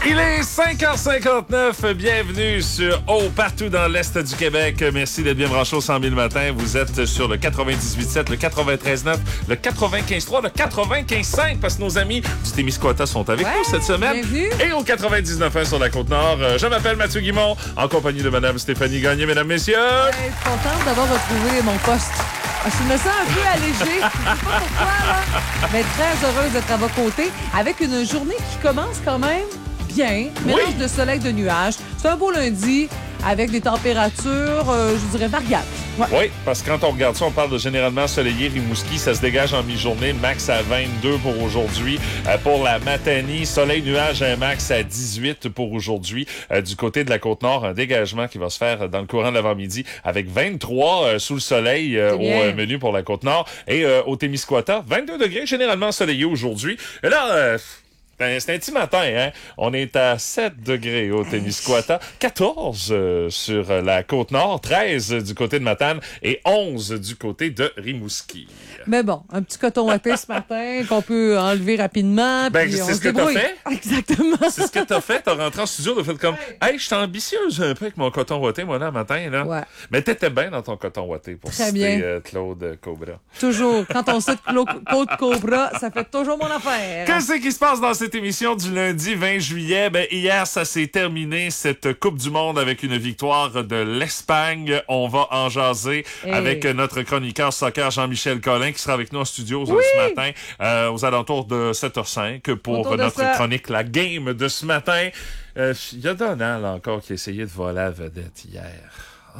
Il est 5h59. Bienvenue sur partout dans l'Est du Québec. Merci d'être bien branché au 100 000 matin. Vous êtes sur le 98.7, le 93.9, le 95.3, le 95.5 parce que nos amis du Témiscouata sont avec nous cette semaine. Bienvenue. Et au 99.1 sur la Côte-Nord. Je m'appelle Mathieu Guimond, en compagnie de Mme Stéphanie Gagné. Mesdames, messieurs. Je suis contente d'avoir retrouvé mon poste. Je me sens un peu allégée. Je sais pas pourquoi, là. Mais très heureuse d'être à vos côtés avec une journée qui commence quand même bien. Mélange de soleil, de nuages. C'est un beau lundi avec des températures, je dirais, variables. Ouais. Oui, parce que quand on regarde ça, on parle de généralement ensoleillé, Rimouski, ça se dégage en mi-journée, max à 22 pour aujourd'hui. Pour la Matanie, soleil, nuage, un max à 18 pour aujourd'hui. Du côté de la Côte-Nord, un dégagement qui va se faire dans le courant de l'avant-midi avec 23 sous le soleil au menu pour la Côte-Nord. Et au Témiscouata, 22 degrés, généralement ensoleillé aujourd'hui. Et là... c'est un petit matin, hein? On est à 7 degrés au Témiscouata, 14 sur la Côte-Nord, 13 du côté de Matane et 11 du côté de Rimouski. Mais bon, un petit coton ouaté ce matin qu'on peut enlever rapidement. Ben, puis c'est ce que t'as fait. Exactement. C'est ce que t'as fait. T'as rentré en studio, t'as fait comme, hey, je suis ambitieuse un peu avec mon coton ouaté, moi, là, le matin, là. Ouais. Mais t'étais bien dans ton coton ouaté pour Très citer bien. Claude Cobra. Toujours. Quand on cite Claude Cobra, ça fait toujours mon affaire. Qu'est-ce qui se passe dans cette émission du lundi 20 juillet? Ben, hier, ça s'est terminé, cette Coupe du Monde, avec une victoire de l'Espagne. On va en jaser avec notre chroniqueur soccer Jean-Michel Collin, qui sera avec nous en studio ce matin, aux alentours de 7h05 pour notre chronique La Game de ce matin. Il y a Donald encore qui a essayé de voler la vedette hier. Oh,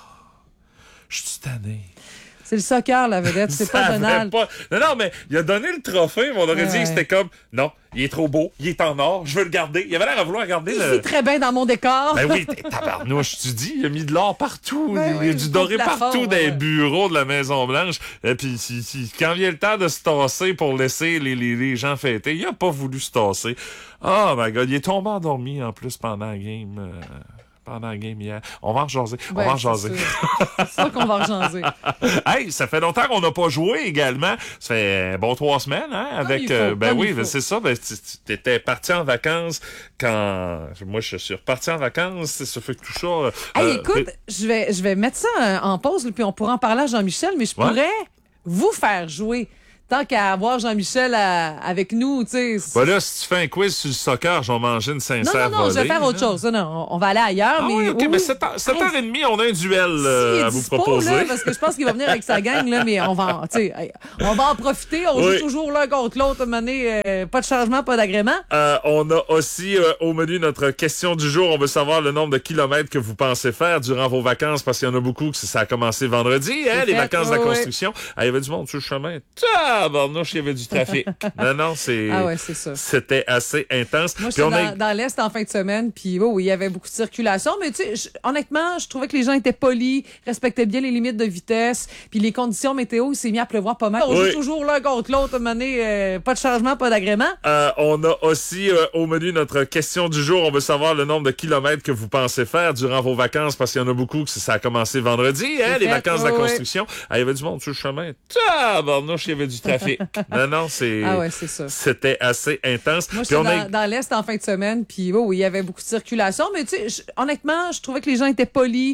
je suis tanné. C'est le soccer, la vedette, c'est pas Donald. Non, mais il a donné le trophée, mais on aurait dit que c'était comme, non, il est trop beau, il est en or, je veux le garder. Il avait l'air à vouloir garder il est très bien dans mon décor. Ben oui, tabarnouche, tu dis, il a mis de l'or partout, ben il y a du doré partout dans les ouais. bureaux de la Maison-Blanche. Et puis, quand vient le temps de se tasser pour laisser les gens fêter, il a pas voulu se tasser. Oh my God, il est tombé endormi en plus pendant la game. Pendant la game hier. On va en jaser. On va en jaser. C'est sûr qu'on va en jaser. Hey, ça fait longtemps qu'on n'a pas joué également. Ça fait 3 semaines, hein, avec... c'est ça. Ben, t'étais parti en vacances quand... Moi, je suis reparti en vacances. Ça fait tout ça... Hey, écoute, je vais mettre ça en pause, puis on pourra en parler à Jean-Michel, mais je pourrais vous faire jouer. Tant qu'à avoir Jean-Michel avec nous, tu sais. Ben là, si tu fais un quiz sur le soccer, je vais manger une sincère Non, je vais faire autre chose. Non, on va aller ailleurs. Ah mais oui, OK, mais 7h30, on a un duel à vous proposer. Là, parce que je pense qu'il va venir avec sa gang, là, mais on va en profiter. On joue toujours l'un contre l'autre. À un moment donné, pas de changement, pas d'agrément. On a aussi au menu notre question du jour. On veut savoir le nombre de kilomètres que vous pensez faire durant vos vacances, parce qu'il y en a beaucoup que ça a commencé vendredi, hein, les vacances de la construction. Ah, il y avait du monde sur le chemin. Barnouche, il y avait du trafic. Non, c'est ça. C'était assez intense. Moi, j'étais dans l'Est en fin de semaine, puis il y avait beaucoup de circulation, mais tu sais, honnêtement, je trouvais que les gens étaient polis, respectaient bien les limites de vitesse, puis les conditions météo, il s'est mis à pleuvoir pas mal. On joue toujours l'un contre l'autre, à un moment donné, pas de changement, pas d'agrément. On a aussi au menu notre question du jour. On veut savoir le nombre de kilomètres que vous pensez faire durant vos vacances, parce qu'il y en a beaucoup que ça a commencé vendredi, hein, les vacances de la construction. Ah, il y avait du monde sur le chemin. Barnouche, il y avait du trafic. Non, c'est ça. C'était assez intense. Moi, j'étais dans l'Est en fin de semaine, puis il y avait beaucoup de circulation, mais tu sais, honnêtement, je trouvais que les gens étaient polis,